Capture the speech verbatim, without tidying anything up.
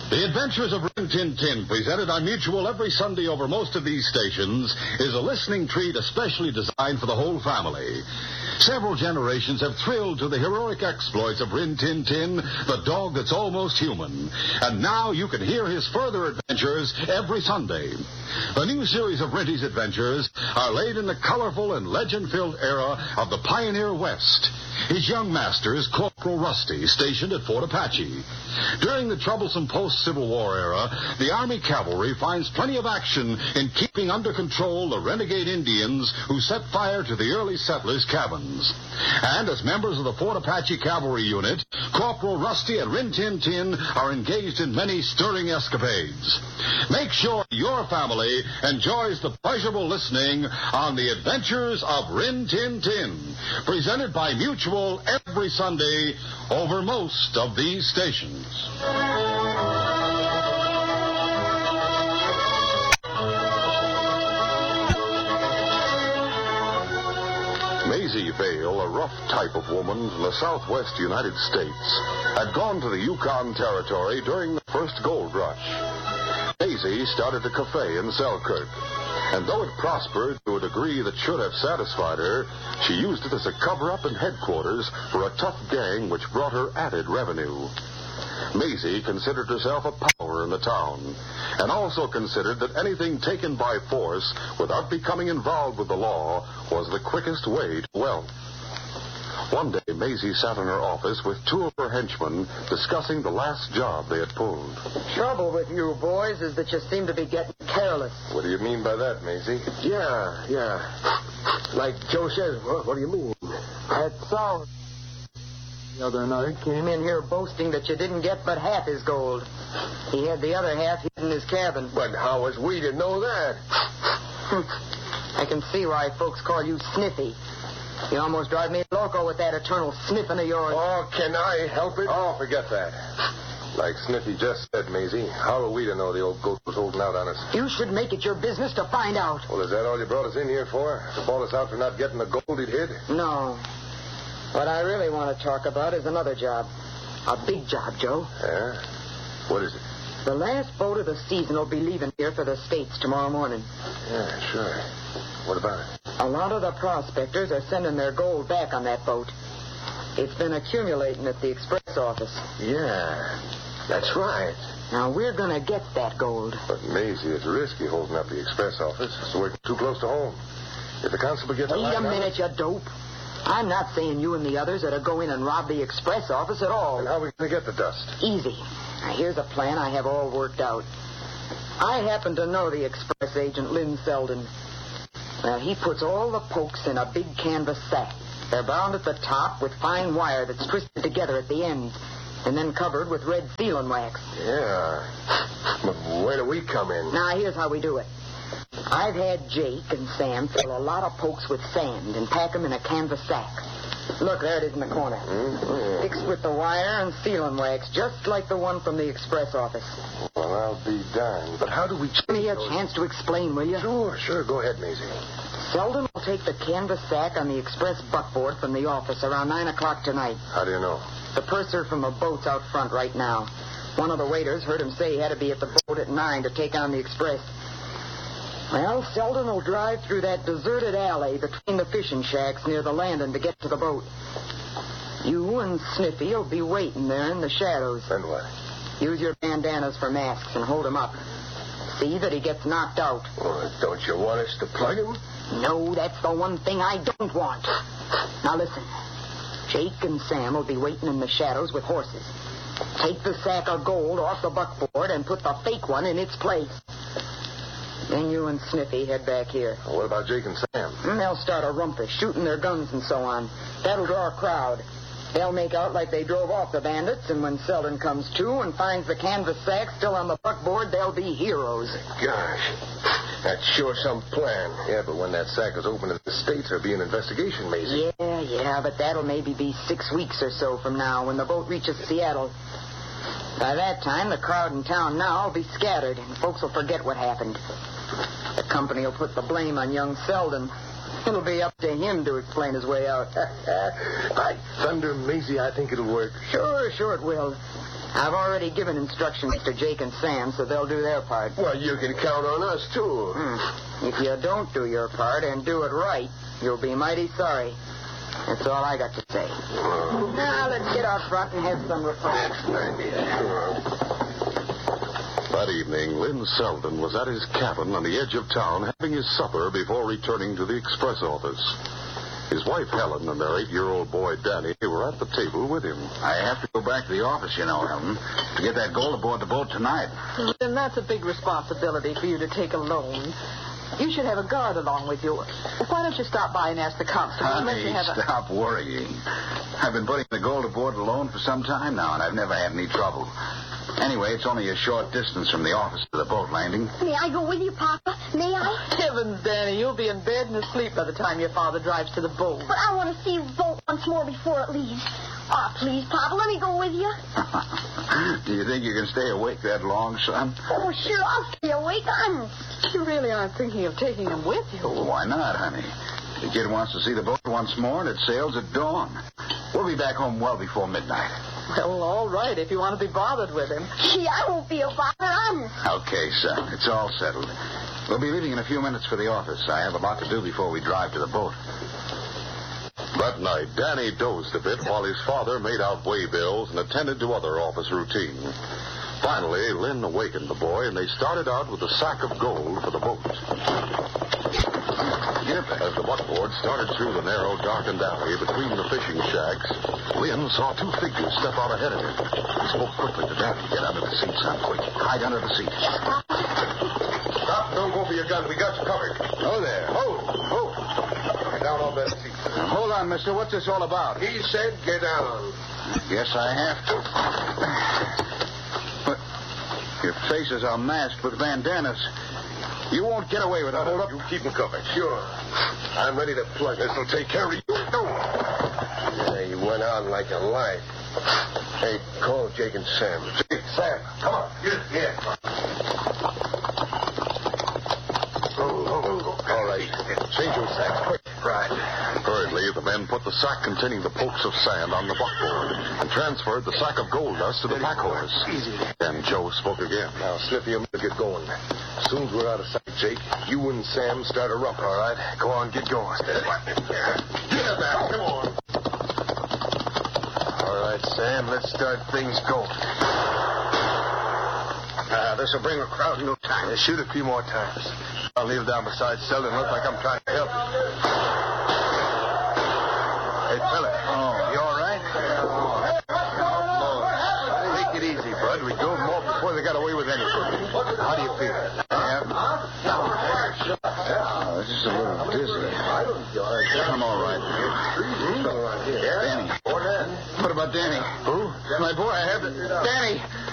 The Adventures of Rin Tin Tin, presented on Mutual every Sunday over most of these stations, is a listening treat especially designed for the whole family. Several generations have thrilled to the heroic exploits of Rin Tin Tin, the dog that's almost human. And now you can hear his further adventures every Sunday. The new series of Rinty's adventures are laid in the colorful and legend-filled era of the Pioneer West. His young master is Corporal Rusty, stationed at Fort Apache. During the troublesome post-Civil War era, the Army Cavalry finds plenty of action in keeping under control the renegade Indians who set fire to the early settlers' cabins. And as members of the Fort Apache Cavalry Unit, Corporal Rusty and Rin Tin Tin are engaged in many stirring escapades. Make sure your family enjoys the pleasurable listening on the Adventures of Rin Tin Tin, presented by Mutual every Sunday over most of these stations. Maisie Vale, a rough type of woman from the southwest United States, had gone to the Yukon Territory during the first gold rush. Maisie started a cafe in Selkirk, and though it prospered to a degree that should have satisfied her, she used it as a cover-up and headquarters for a tough gang which brought her added revenue. Maisie considered herself a power in the town, and also considered that anything taken by force without becoming involved with the law was the quickest way to wealth. One day, Maisie sat in her office with two of her henchmen discussing the last job they had pulled. Trouble with you boys is that you seem to be getting careless. What do you mean by that, Maisie? Yeah, yeah. Like Joe says, what, what do you mean? That Sol the other night came in here boasting that you didn't get but half his gold. He had the other half hid in his cabin. But how was we to know that? I can see why folks call you Sniffy. You almost drive me loco with that eternal sniffing of yours. Oh, can I help it? Oh, forget that. Like Sniffy just said, Maisie, how are we to know the old goat was holding out on us? You should make it your business to find out. Well, is that all you brought us in here for? To bawl us out for not getting the gold he'd hid? No. What I really want to talk about is another job. A big job, Joe. Yeah? What is it? The last boat of the season will be leaving here for the States tomorrow morning. Yeah, sure. What about it? A lot of the prospectors are sending their gold back on that boat. It's been accumulating at the express office. Yeah, that's right. Now, we're going to get that gold. But, Maisie, it's risky holding up the express office. It's working too close to home. If the constable gets... Wait a minute, you dope. I'm not saying you and the others are to go in and rob the express office at all. Then how are we going to get the dust? Easy. Now, here's a plan I have all worked out. I happen to know the express agent, Lynn Selden. Well, he puts all the pokes in a big canvas sack. They're bound at the top with fine wire that's twisted together at the ends, and then covered with red sealing wax. Yeah. But where do we come in? Now, here's how we do it. I've had Jake and Sam fill a lot of pokes with sand and pack them in a canvas sack. Look, there it is in the corner. Mm-hmm. Fixed with the wire and sealing wax, just like the one from the express office. Well, I'll be darned. But how do we... Give me a chance to explain, will you? Sure, sure. Go ahead, Maisie. Selden will take the canvas sack on the express buckboard from the office around nine o'clock tonight. How do you know? The purser from the boat's out front right now. One of the waiters heard him say he had to be at the boat at nine to take on the express. Well, Selden will drive through that deserted alley between the fishing shacks near the landing to get to the boat. You and Sniffy will be waiting there in the shadows. Then what? Use your bandanas for masks and hold him up. See that he gets knocked out. Well, don't you want us to plug him? No, that's the one thing I don't want. Now listen. Jake and Sam will be waiting in the shadows with horses. Take the sack of gold off the buckboard and put the fake one in its place. Then you and Sniffy head back here. Well, what about Jake and Sam? And they'll start a rumpus, shooting their guns and so on. That'll draw a crowd. They'll make out like they drove off the bandits, and when Selden comes to and finds the canvas sack still on the buckboard, they'll be heroes. Gosh, that's sure some plan. Yeah, but when that sack is open to the States, there'll be an investigation, Maisie. Yeah, yeah, but that'll maybe be six weeks or so from now when the boat reaches Seattle. By that time, the crowd in town now will be scattered, and folks will forget what happened. The company will put the blame on young Selden. It'll be up to him to explain his way out. By thunder, Maisie, I think it'll work. Sure, sure it will. I've already given instructions to Jake and Sam, so they'll do their part. Well, you can count on us, too. Hmm. If you don't do your part and do it right, you'll be mighty sorry. That's all I got to say. Oh. Now, let's get out front and have some refreshment. That evening, Lynn Selden was at his cabin on the edge of town having his supper before returning to the express office. His wife, Helen, and their eight-year-old boy, Danny, were at the table with him. I have to go back to the office, you know, Helen, to get that gold aboard the boat tonight. Then that's a big responsibility for you to take alone. You should have a guard along with you. Why don't you stop by and ask the constable? Let Honey, you have a... stop worrying. I've been putting the gold aboard alone for some time now, and I've never had any trouble. Anyway, it's only a short distance from the office to the boat landing. May I go with you, Papa? May I? Heavens, Danny, you'll be in bed and asleep by the time your father drives to the boat. But I want to see the boat once more before it leaves. Oh, please, Papa, let me go with you. Do you think you can stay awake that long, son? Oh, sure, I'll stay awake. I'm... You really aren't thinking of taking him with you. Well, why not, honey? The kid wants to see the boat once more, and it sails at dawn. We'll be back home well before midnight. Well, all right, if you want to be bothered with him. Gee, I won't be a bother. I'm... Okay, son. It's all settled. We'll be leaving in a few minutes for the office. I have a lot to do before we drive to the boat. That night, Danny dozed a bit while his father made out way bills and attended to other office routine. Finally, Lynn awakened the boy, and they started out with a sack of gold for the boat. As the buckboard started through the narrow, darkened alley between the fishing shacks, Lynn saw two figures step out ahead of him. He spoke quickly to Danny. Get under the seat, son, quick. Hide under the seat. Stop. Don't go for your gun. We got you covered. Oh, there. Oh, oh. Get down off that seat. Now, hold on, mister. What's this all about? He said get down. Guess I have to. But your faces are masked with bandanas. You won't get away with it. Hold up. You keep him covered. Sure. I'm ready to plug. This'll take care of you. No. Yeah, he went out like a light. Hey, call Jake and Sam. Jake, Sam, come on. Here, here. Go, go, go, go. All right. Change your sacks, quick. Right. Hurriedly, the men put the sack containing the pokes of sand on the buckboard and transferred the sack of gold dust to the pack horse. Easy. Then Joe spoke again. Now, Sniffy, I'm going to get going. As soon as we're out of sight, Jake, you and Sam start a rump. All right? Go on, get going. Get up there. Come on. All right, Sam, let's start things going. Uh, this will bring a crowd in no time. Yeah, shoot a few more times. I'll kneel down beside Selden and look like I'm trying to help you. Hey, fella. Oh. You all right? Take it easy, bud. We drove them off before they got away with anything. How do you feel? Yeah. Oh, this is a little dizzy. I'm all right. Danny. What about Danny? Who? My boy, I have the... Danny!